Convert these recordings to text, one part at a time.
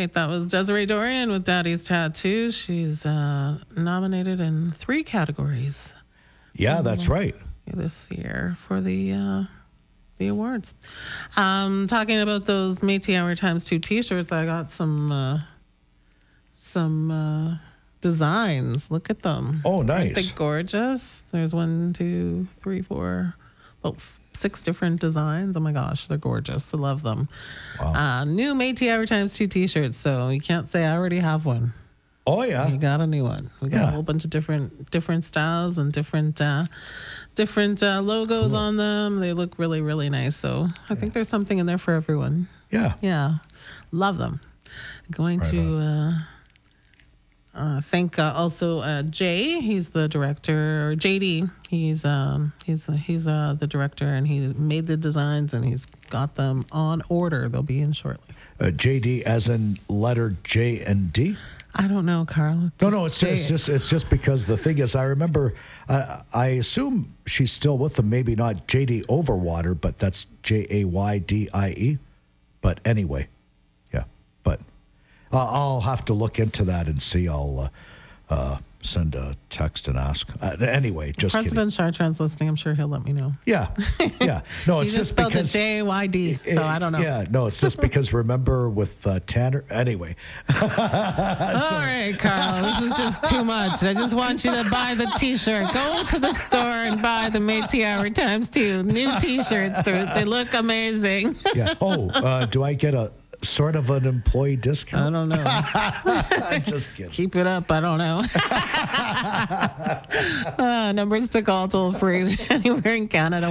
right. That was Desiree Dorian with Daddy's Tattoo. She's nominated in 3 categories. Yeah, that's right. This year for the awards. Talking about those Métis Hour times 2 T-shirts, I got some designs. Look at them. Oh, nice. Aren't they gorgeous? There's 1, 2, 3, 4, 6 different designs. Oh my gosh, they're gorgeous. I love them. Wow. New Métis Hour times 2 T-shirts. So you can't say I already have one. Oh, yeah. You got a new one. We got a whole bunch of different styles and different logos on them. They look really, really nice. So I think there's something in there for everyone. Yeah. Yeah. Love them. Going to thank also Jay. He's the director. Or JD. He's the director, and he's made the designs and he's got them on order. They'll be in shortly. JD as in letter J and D? I don't know, Carl. No, it's just because the thing is, I remember, I assume she's still with them, maybe not JD Overwater, but that's JAYDIE. But anyway, yeah. But I'll have to look into that and see. I'll send a text and ask. Anyway, just President Chartrand's listening. I'm sure he'll let me know. Yeah. No, it's just spelled because it JYD, so I don't know. Yeah, no, it's just because remember with Tanner. Anyway. All right, Carl, this is just too much. I just want you to buy the T-shirt. Go to the store and buy the Métis Hour times 2 new T-shirts. They look amazing. Yeah. Oh, do I get a sort of an employee discount? I don't know. I'm just kidding. Keep it up. I don't know. Numbers to call toll free anywhere in Canada,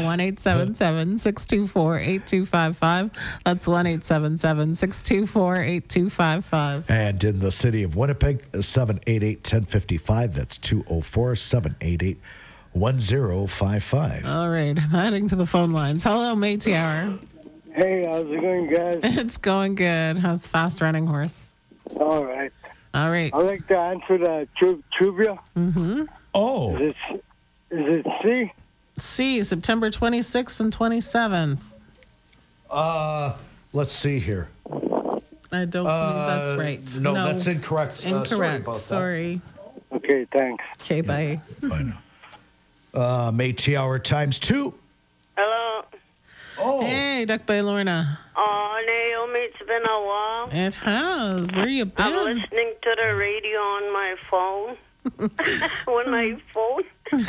1-877-624-8255. That's 1-877-624-8255. And in the city of Winnipeg, 788-1055. That's 204-788-1055. All right. I'm heading to the phone lines. Hello, Métis Hour. Hey, how's it going, guys? It's going good. How's Fast Running Horse? All right. All right. I'd like to answer the trivia. Mm-hmm. Oh. Is it C? C, September 26th and 27th. Let's see here. I don't believe that's right. No, that's incorrect. It's incorrect. Sorry. Okay, thanks. Okay, bye. Bye now. Métis Hour times 2. Hello. Oh. Hey, Duck Bay Lorna. Oh, Naomi, it's been a while. It has. Where you been? I'm listening to the radio on my phone. On my phone.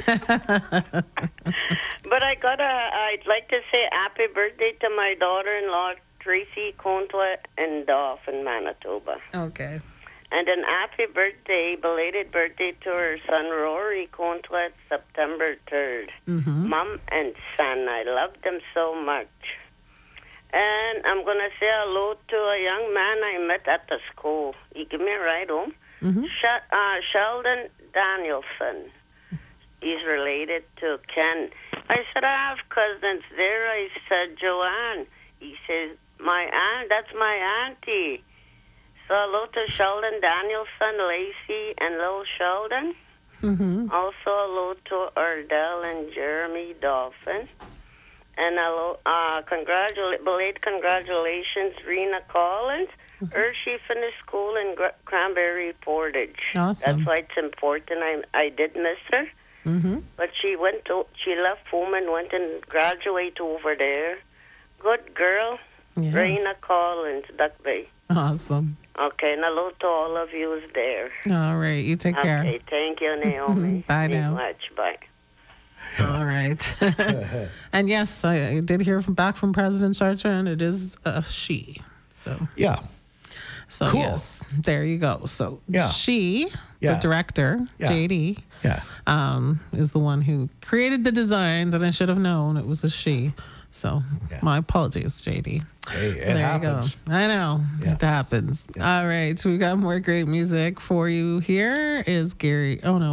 But I'd like to say happy birthday to my daughter-in-law, Tracy Contois, in Dauphin, Manitoba. Okay. And an happy birthday, belated birthday to her son, Rory Contois, September 3rd. Mm-hmm. Mom and son, I love them so much. And I'm going to say hello to a young man I met at the school. He gave me a ride home. Mm-hmm. Sheldon Danielson. He's related to Ken. I said, I have cousins there. I said, Joanne. He says, my aunt, that's my auntie. So hello to Sheldon Danielson, Lacey, and little Sheldon. Mm-hmm. Also hello to Ardell and Jeremy Dolphin. And hello, belated congratulations, Rena Collins. She finished school in Cranberry Portage. Awesome. That's why it's important. I did miss her. Mm-hmm. But she left home and went and graduated over there. Good girl. Yes. Rena Collins, Duck Bay. Awesome. Okay, and hello to all of you there. All right. You take care. Okay, thank you, Naomi. Bye Thanks now. much. Bye. All right. And yes, I did hear back from President Chartrand. It is a she. So Yeah. So Cool. yes, there you go. So Yeah. she, Yeah. the director, Yeah. JD, Yeah. is the one who created the designs, and I should have known it was a she. So my apologies, JD. Hey, it There happens. you go. I know. Yeah. It happens. All right. So we got more great music for you. Here is Gary. Oh, no.